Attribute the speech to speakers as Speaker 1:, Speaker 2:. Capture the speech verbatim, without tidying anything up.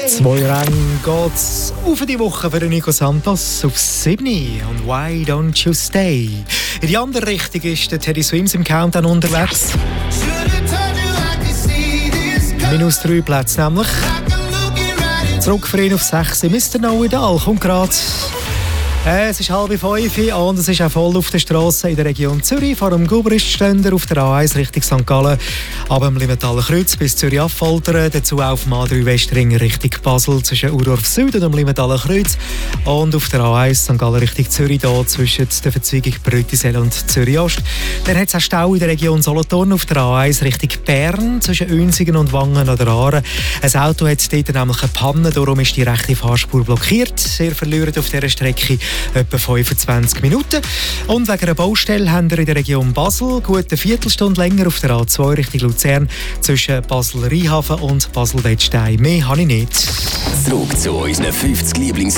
Speaker 1: Zwei Ränge geht's auf die Woche für Nico Santos auf sieben und «Why Don't You Stay». In die andere Richtung ist der Teddy Swims im Countdown unterwegs. Minus drei Plätze nämlich. Zurück für ihn auf sechs. Mister Know It All kommt gerade. Es ist halb fünf und es ist auch voll auf der Strasse in der Region Zürich. Vor dem Gubristständer auf der A eins Richtung Sankt Gallen, aber am Limentaler Kreuz bis Zürich-Affoltern. Dazu auf dem A drei Westring Richtung Basel zwischen Urdorf Süd und dem Limentaler Kreuz. Und auf der A eins Sankt Gallen Richtung Zürich hier zwischen der Verzweigung Brütisel und Zürich-Ost. Dann hat es auch Stau in der Region Solothurn auf der A eins Richtung Bern zwischen Önsigen und Wangen an der Aare. Ein Auto hat dort nämlich eine Panne, darum ist die rechte Fahrspur blockiert. Ihr verliert auf dieser Strecke etwa fünfundzwanzig Minuten. Und wegen einer Baustelle haben wir in der Region Basel gut eine Viertelstunde länger auf der A zwei Richtung Luzern zwischen Basel-Rheinhafen und Basel-Wettstein. Mehr habe ich nicht.
Speaker 2: Zurück zu unseren fünfzig Lieblings